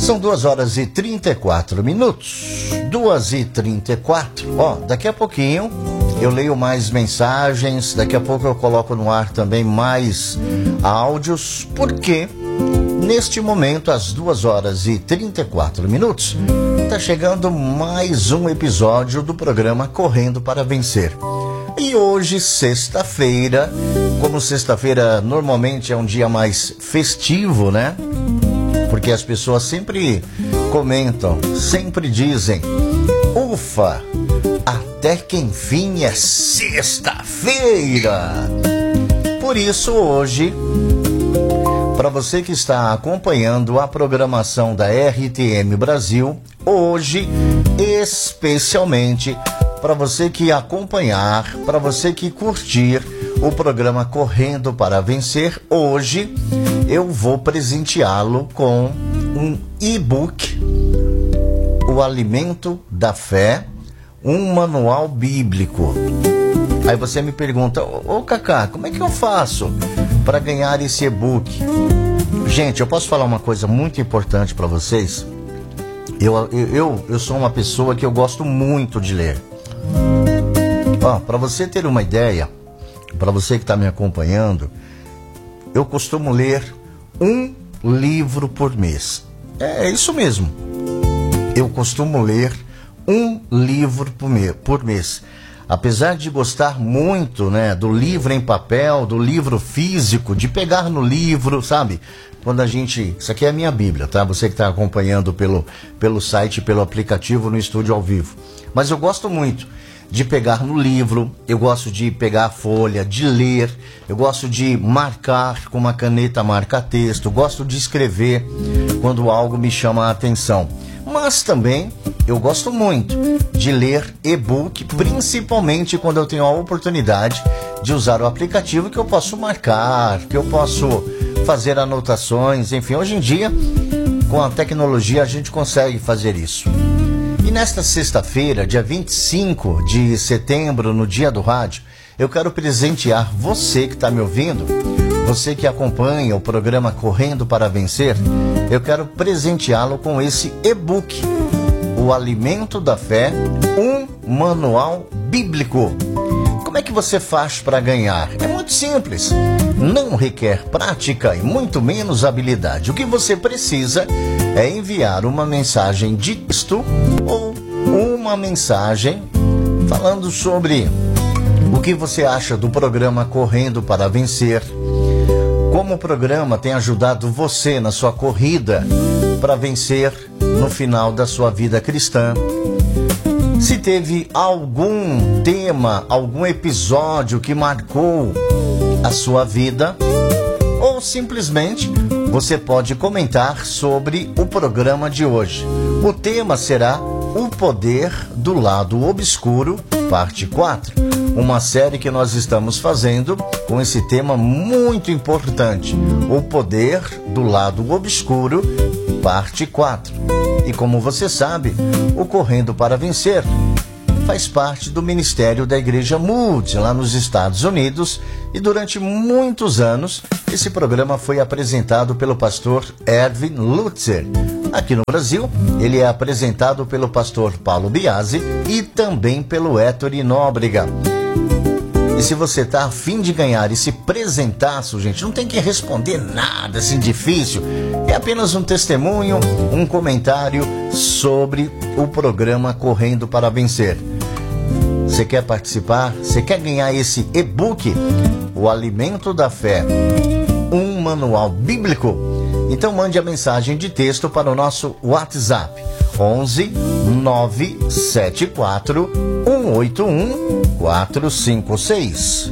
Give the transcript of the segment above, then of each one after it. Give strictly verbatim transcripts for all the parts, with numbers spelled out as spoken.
São duas horas e trinta e quatro minutos. Duas e trinta e quatro. Ó, daqui a pouquinho eu leio mais mensagens. Daqui a pouco eu coloco no ar também mais áudios. Porque neste momento, às duas horas e trinta e quatro minutos, tá chegando mais um episódio do programa Correndo para Vencer. E hoje, sexta-feira, como sexta-feira normalmente é um dia mais festivo, né? Porque as pessoas sempre comentam, sempre dizem: ufa, até que enfim é sexta-feira! Por isso hoje, para você que está acompanhando a programação da R T M Brasil, hoje, especialmente para você que acompanhar, para você que curtir o programa Correndo para Vencer, hoje eu vou presenteá-lo com um e-book, O Alimento da Fé, um manual bíblico. Aí você me pergunta: ô Cacá, como é que eu faço para ganhar esse e-book? Gente, eu posso falar uma coisa muito importante para vocês? Eu, eu, eu sou uma pessoa que eu gosto muito de ler. Ó, para você ter uma ideia, para você que está me acompanhando, eu costumo ler um livro por mês. É isso mesmo. Eu costumo ler um livro por, me- por mês. Apesar de gostar muito, né, do livro em papel, do livro físico, de pegar no livro, sabe? Quando a gente... Isso aqui é a minha Bíblia, tá? Você que está acompanhando pelo, pelo site, pelo aplicativo, no estúdio ao vivo. Mas eu gosto muito de pegar no livro, eu gosto de pegar a folha, de ler, eu gosto de marcar com uma caneta marca-texto, gosto de escrever quando algo me chama a atenção. Mas também eu gosto muito de ler e-book, principalmente quando eu tenho a oportunidade de usar o aplicativo, que eu posso marcar, que eu posso fazer anotações, enfim, hoje em dia, com a tecnologia, a gente consegue fazer isso. E nesta sexta-feira, dia vinte e cinco de setembro, no Dia do Rádio, eu quero presentear você que está me ouvindo, você que acompanha o programa Correndo para Vencer, eu quero presenteá-lo com esse e-book, O Alimento da Fé, um manual bíblico. Como é que você faz para ganhar? É muito simples. Não requer prática e muito menos habilidade. O que você precisa é enviar uma mensagem de texto ou uma mensagem falando sobre o que você acha do programa Correndo para Vencer, como o programa tem ajudado você na sua corrida para vencer no final da sua vida cristã. Se teve algum tema, algum episódio que marcou a sua vida, ou simplesmente você pode comentar sobre o programa de hoje. O tema será O Poder do Lado Obscuro, parte quatro. Uma série que nós estamos fazendo com esse tema muito importante. O Poder do Lado Obscuro, parte quatro. E como você sabe, o Correndo para Vencer faz parte do ministério da Igreja Moody, lá nos Estados Unidos, e durante muitos anos esse programa foi apresentado pelo pastor Erwin Lutzer. Aqui no Brasil, ele é apresentado pelo pastor Paulo Biasi e também pelo Ettore Nóbrega. E se você está a fim de ganhar esse presentaço, gente, não tem que responder nada assim difícil. É apenas um testemunho, um comentário sobre o programa Correndo para Vencer. Você quer participar? Você quer ganhar esse e-book, O Alimento da Fé, um manual bíblico? Então mande a mensagem de texto para o nosso WhatsApp onze nove sete quatro um oito um quatro cinco seis.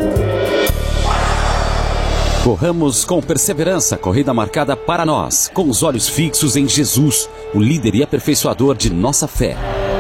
Corramos com perseverança, corrida marcada para nós, com os olhos fixos em Jesus, o líder e aperfeiçoador de nossa fé.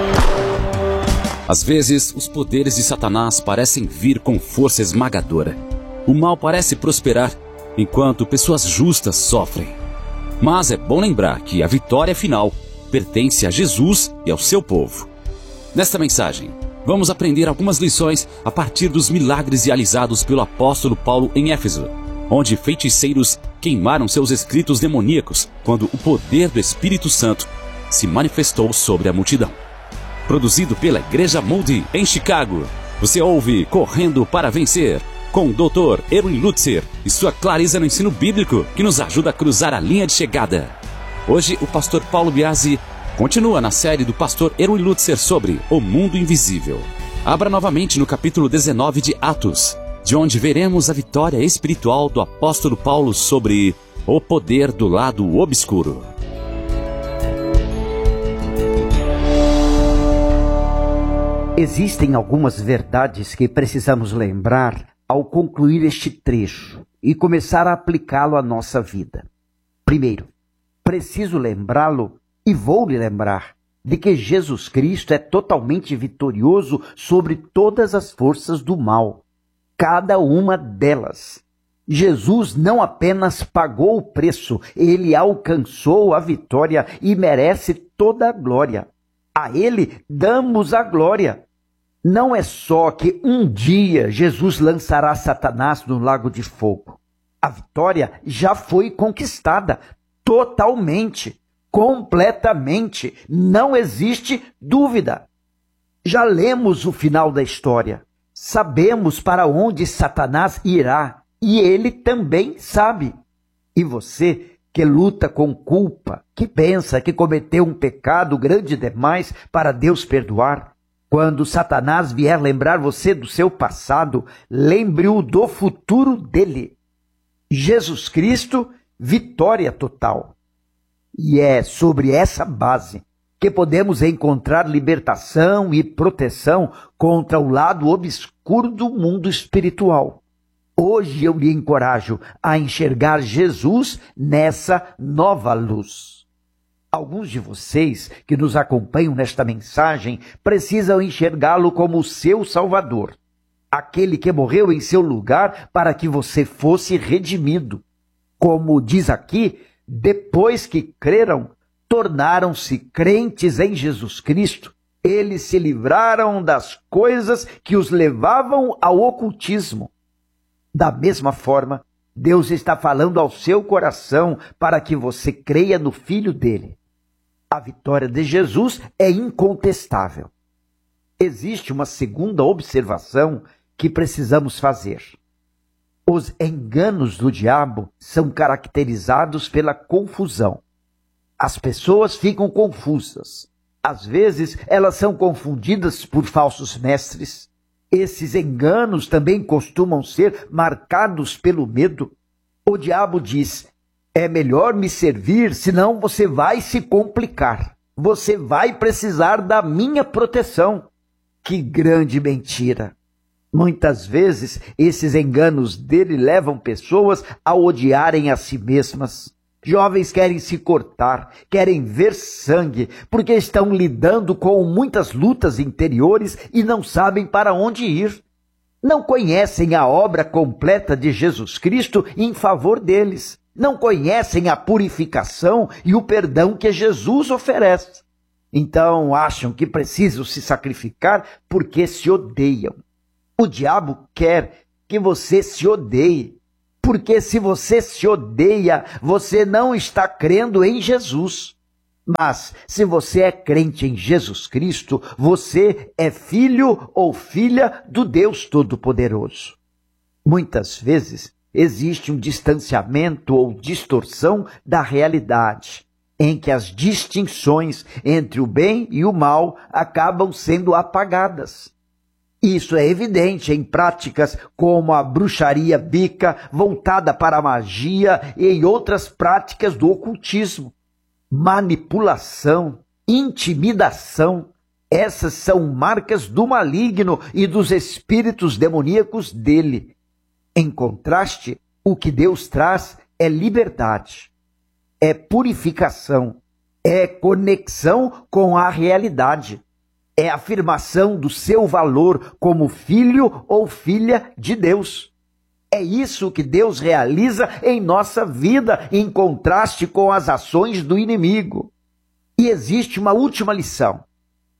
Às vezes, os poderes de Satanás parecem vir com força esmagadora. O mal parece prosperar, enquanto pessoas justas sofrem. Mas é bom lembrar que a vitória final pertence a Jesus e ao seu povo. Nesta mensagem, vamos aprender algumas lições a partir dos milagres realizados pelo apóstolo Paulo em Éfeso. onde feiticeiros queimaram seus escritos demoníacos quando o poder do Espírito Santo se manifestou sobre a multidão. Produzido pela Igreja Moody, em Chicago, você ouve Correndo para Vencer, com o doutor Erwin Lutzer e sua clareza no ensino bíblico, que nos ajuda a cruzar a linha de chegada. Hoje, o pastor Paulo Biasi continua na série do pastor Erwin Lutzer sobre o mundo invisível. Abra novamente no capítulo dezenove de Atos, de onde veremos a vitória espiritual do apóstolo Paulo sobre o poder do lado obscuro. Existem algumas verdades que precisamos lembrar ao concluir este trecho e começar a aplicá-lo à nossa vida. Primeiro, preciso lembrá-lo e vou lhe lembrar de que Jesus Cristo é totalmente vitorioso sobre todas as forças do mal, cada uma delas. Jesus não apenas pagou o preço, ele alcançou a vitória e merece toda a glória. A ele damos a glória. Não é só que um dia Jesus lançará Satanás no lago de fogo. A vitória já foi conquistada totalmente, completamente. Não existe dúvida. Já lemos o final da história. Sabemos para onde Satanás irá e ele também sabe. E você que luta com culpa, que pensa que cometeu um pecado grande demais para Deus perdoar, quando Satanás vier lembrar você do seu passado, lembre-o do futuro dele. Jesus Cristo, vitória total. E é sobre essa base que podemos encontrar libertação e proteção contra o lado obscuro do mundo espiritual. Hoje eu lhe encorajo a enxergar Jesus nessa nova luz. Alguns de vocês que nos acompanham nesta mensagem precisam enxergá-lo como o seu Salvador, aquele que morreu em seu lugar para que você fosse redimido. Como diz aqui, depois que creram, tornaram-se crentes em Jesus Cristo. Eles se livraram das coisas que os levavam ao ocultismo. Da mesma forma, Deus está falando ao seu coração para que você creia no Filho dele. A vitória de Jesus é incontestável. Existe uma segunda observação que precisamos fazer. Os enganos do diabo são caracterizados pela confusão. As pessoas ficam confusas. Às vezes, elas são confundidas por falsos mestres. Esses enganos também costumam ser marcados pelo medo. O diabo diz: é melhor me servir, senão você vai se complicar. Você vai precisar da minha proteção. Que grande mentira! Muitas vezes, esses enganos dele levam pessoas a odiarem a si mesmas. Jovens querem se cortar, querem ver sangue, porque estão lidando com muitas lutas interiores e não sabem para onde ir. Não conhecem a obra completa de Jesus Cristo em favor deles. Não conhecem a purificação e o perdão que Jesus oferece. Então acham que precisam se sacrificar porque se odeiam. O diabo quer que você se odeie, porque se você se odeia, você não está crendo em Jesus. Mas se você é crente em Jesus Cristo, você é filho ou filha do Deus Todo-Poderoso. Muitas vezes existe um distanciamento ou distorção da realidade, em que as distinções entre o bem e o mal acabam sendo apagadas. Isso é evidente em práticas como a bruxaria bica, voltada para a magia, e em outras práticas do ocultismo. Manipulação, intimidação, essas são marcas do maligno e dos espíritos demoníacos dele. Em contraste, o que Deus traz é liberdade, é purificação, é conexão com a realidade, é afirmação do seu valor como filho ou filha de Deus. É isso que Deus realiza em nossa vida, em contraste com as ações do inimigo. E existe uma última lição.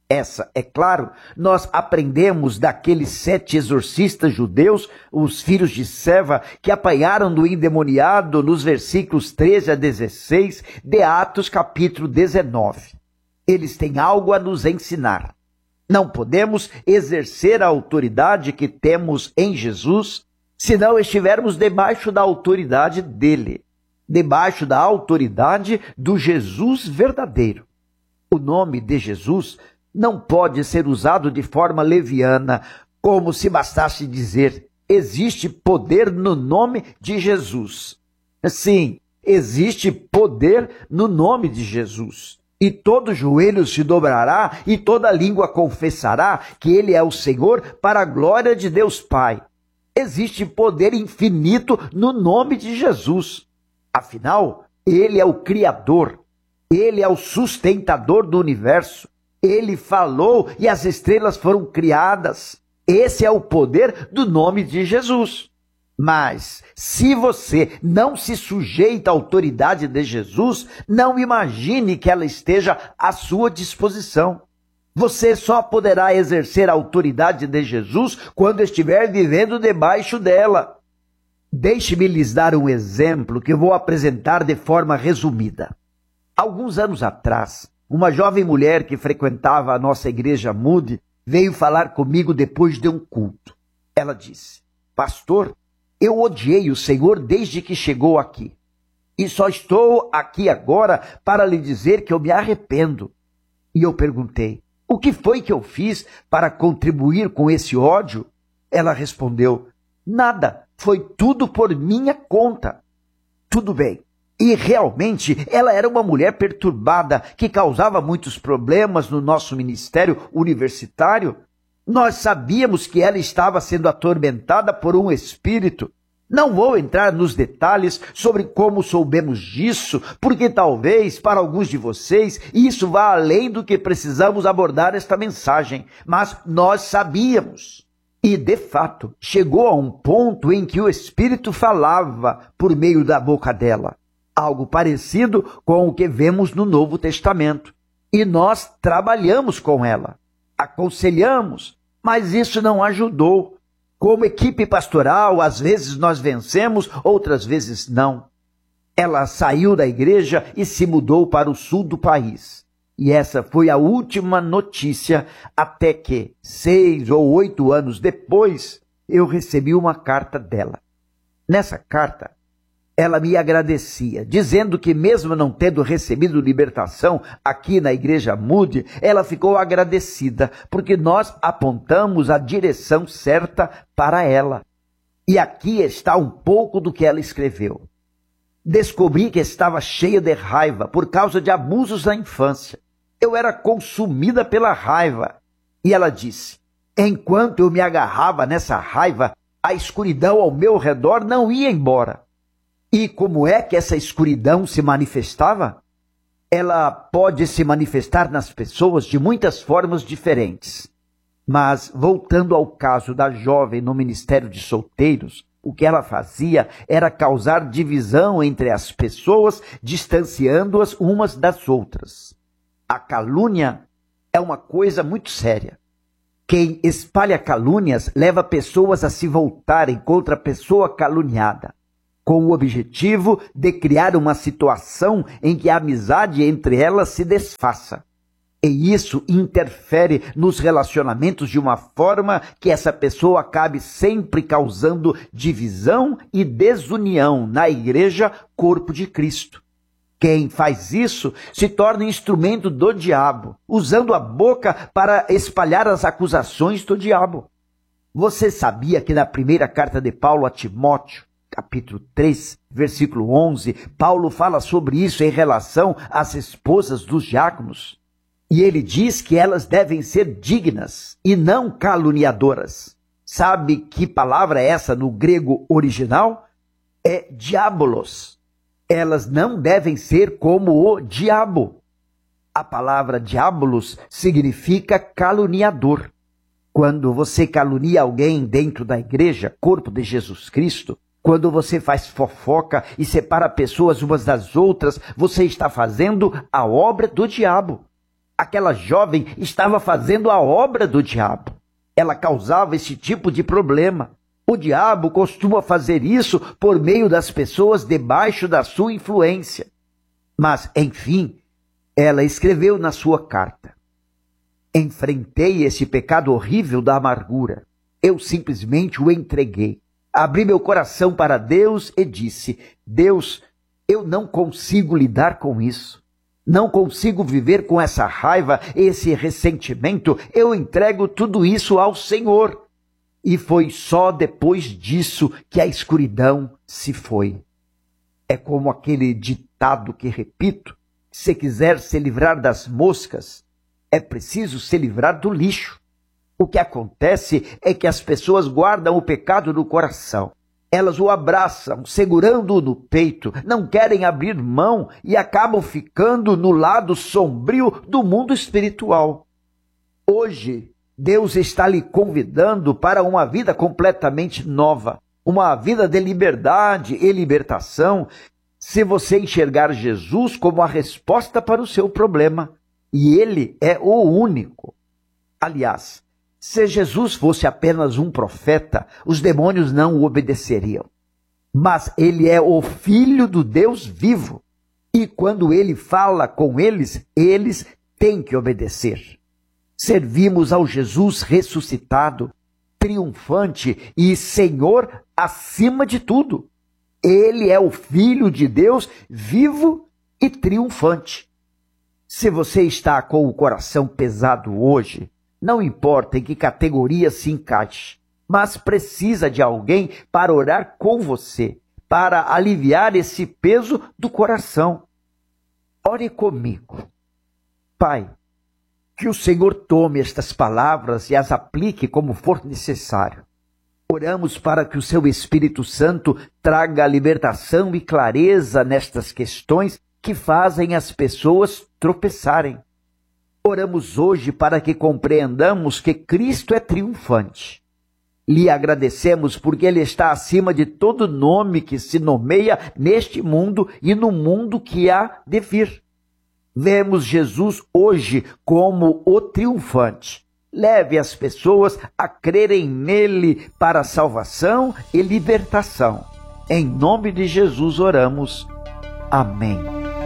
Essa, é claro, nós aprendemos daqueles sete exorcistas judeus, os filhos de Seva, que apanharam do endemoniado nos versículos treze a dezesseis de Atos capítulo dezenove. Eles têm algo a nos ensinar. Não podemos exercer a autoridade que temos em Jesus se não estivermos debaixo da autoridade dele, debaixo da autoridade do Jesus verdadeiro. O nome de Jesus não pode ser usado de forma leviana, como se bastasse dizer: existe poder no nome de Jesus. Sim, existe poder no nome de Jesus. E todo joelho se dobrará e toda língua confessará que ele é o Senhor, para a glória de Deus Pai. Existe poder infinito no nome de Jesus. Afinal, ele é o Criador, ele é o sustentador do universo. Ele falou e as estrelas foram criadas. Esse é o poder do nome de Jesus. Mas, se você não se sujeita à autoridade de Jesus, não imagine que ela esteja à sua disposição. Você só poderá exercer a autoridade de Jesus quando estiver vivendo debaixo dela. Deixe-me lhes dar um exemplo que vou apresentar de forma resumida. Alguns anos atrás, uma jovem mulher que frequentava a nossa igreja Moody veio falar comigo depois de um culto. Ela disse: pastor, eu odiei o Senhor desde que chegou aqui. E só estou aqui agora para lhe dizer que eu me arrependo. E eu perguntei: o que foi que eu fiz para contribuir com esse ódio? Ela respondeu: nada, foi tudo por minha conta. Tudo bem. E realmente ela era uma mulher perturbada que causava muitos problemas no nosso ministério universitário. Nós sabíamos que ela estava sendo atormentada por um espírito. Não vou entrar nos detalhes sobre como soubemos disso, porque talvez para alguns de vocês isso vá além do que precisamos abordar esta mensagem, mas nós sabíamos. E, de fato, chegou a um ponto em que o espírito falava por meio da boca dela. Algo parecido com o que vemos no Novo Testamento. E nós trabalhamos com ela, aconselhamos, mas isso não ajudou. Como equipe pastoral, às vezes nós vencemos, outras vezes não. Ela saiu da igreja e se mudou para o sul do país. E essa foi a última notícia, até que, seis ou oito anos depois, eu recebi uma carta dela. Nessa carta, ela me agradecia, dizendo que mesmo não tendo recebido libertação aqui na igreja Moody, ela ficou agradecida, porque nós apontamos a direção certa para ela. E aqui está um pouco do que ela escreveu. Descobri que estava cheia de raiva por causa de abusos na infância. Eu era consumida pela raiva. E ela disse: enquanto eu me agarrava nessa raiva, a escuridão ao meu redor não ia embora. E como é que essa escuridão se manifestava? Ela pode se manifestar nas pessoas de muitas formas diferentes. Mas, voltando ao caso da jovem no Ministério de Solteiros, o que ela fazia era causar divisão entre as pessoas, distanciando-as umas das outras. A calúnia é uma coisa muito séria. Quem espalha calúnias leva pessoas a se voltarem contra a pessoa caluniada, com o objetivo de criar uma situação em que a amizade entre elas se desfaça. E isso interfere nos relacionamentos de uma forma que essa pessoa acabe sempre causando divisão e desunião na igreja, corpo de Cristo. Quem faz isso se torna instrumento do diabo, usando a boca para espalhar as acusações do diabo. Você sabia que na primeira carta de Paulo a Timóteo, capítulo três, versículo onze, Paulo fala sobre isso em relação às esposas dos diáconos? E ele diz que elas devem ser dignas e não caluniadoras. Sabe que palavra é essa no grego original? É diabolos. Elas não devem ser como o diabo. A palavra diabolos significa caluniador. Quando você calunia alguém dentro da igreja, corpo de Jesus Cristo, quando você faz fofoca e separa pessoas umas das outras, você está fazendo a obra do diabo. Aquela jovem estava fazendo a obra do diabo. Ela causava esse tipo de problema. O diabo costuma fazer isso por meio das pessoas debaixo da sua influência. Mas, enfim, ela escreveu na sua carta: enfrentei esse pecado horrível da amargura. Eu simplesmente o entreguei. Abri meu coração para Deus e disse: Deus, eu não consigo lidar com isso. Não consigo viver com essa raiva, esse ressentimento. Eu entrego tudo isso ao Senhor. E foi só depois disso que a escuridão se foi. É como aquele ditado que repito: se quiser se livrar das moscas, é preciso se livrar do lixo. O que acontece é que as pessoas guardam o pecado no coração. Elas o abraçam, segurando-o no peito, não querem abrir mão e acabam ficando no lado sombrio do mundo espiritual. Hoje, Deus está lhe convidando para uma vida completamente nova, uma vida de liberdade e libertação, se você enxergar Jesus como a resposta para o seu problema. E Ele é o único. Aliás, se Jesus fosse apenas um profeta, os demônios não o obedeceriam. Mas Ele é o Filho do Deus vivo. E quando Ele fala com eles, eles têm que obedecer. Servimos ao Jesus ressuscitado, triunfante e Senhor acima de tudo. Ele é o Filho de Deus vivo e triunfante. Se você está com o coração pesado hoje, não importa em que categoria se encaixe, mas precisa de alguém para orar com você, para aliviar esse peso do coração. Ore comigo. Pai, que o Senhor tome estas palavras e as aplique como for necessário. Oramos para que o seu Espírito Santo traga libertação e clareza nestas questões que fazem as pessoas tropeçarem. Oramos hoje para que compreendamos que Cristo é triunfante. Lhe agradecemos porque Ele está acima de todo nome que se nomeia neste mundo e no mundo que há de vir. Vemos Jesus hoje como o triunfante. Leve as pessoas a crerem nele para salvação e libertação. Em nome de Jesus oramos. Amém.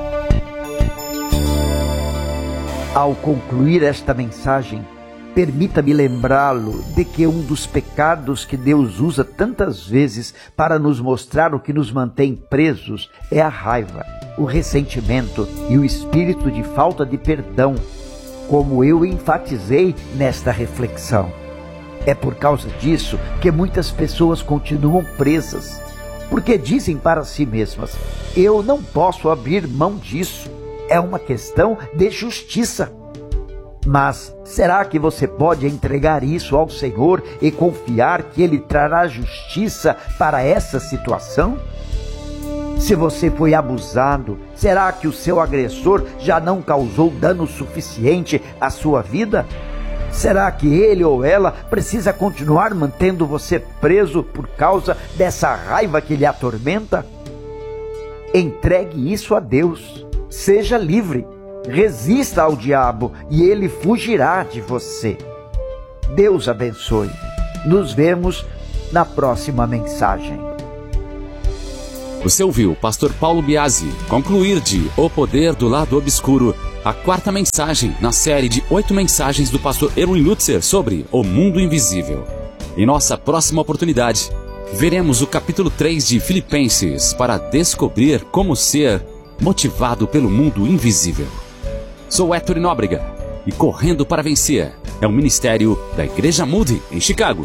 Ao concluir esta mensagem, permita-me lembrá-lo de que um dos pecados que Deus usa tantas vezes para nos mostrar o que nos mantém presos é a raiva, o ressentimento e o espírito de falta de perdão, como eu enfatizei nesta reflexão. É por causa disso que muitas pessoas continuam presas, porque dizem para si mesmas: eu não posso abrir mão disso, é uma questão de justiça. Mas será que você pode entregar isso ao Senhor e confiar que Ele trará justiça para essa situação? Se você foi abusado, será que o seu agressor já não causou dano suficiente à sua vida? Será que ele ou ela precisa continuar mantendo você preso por causa dessa raiva que lhe atormenta? Entregue isso a Deus. Seja livre. Resista ao diabo e ele fugirá de você. Deus abençoe. Nos vemos na próxima mensagem. Você ouviu o pastor Paulo Biasi concluir de O Poder do Lado Obscuro, a quarta mensagem na série de oito mensagens do pastor Erwin Lutzer sobre o mundo invisível. Em nossa próxima oportunidade, veremos o capítulo três de Filipenses para descobrir como ser motivado pelo mundo invisível. Sou Héctor Nóbrega e Correndo para Vencer é um ministério da Igreja Moody em Chicago.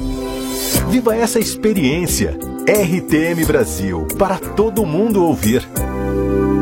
Viva essa experiência! R T M Brasil, para todo mundo ouvir.